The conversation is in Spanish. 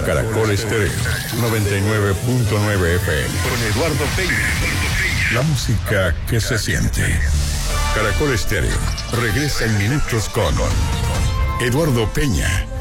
Caracol Estéreo 99.9 FM. Con Eduardo Peña. La música que se siente. Caracol Estéreo regresa en minutos con Eduardo Peña.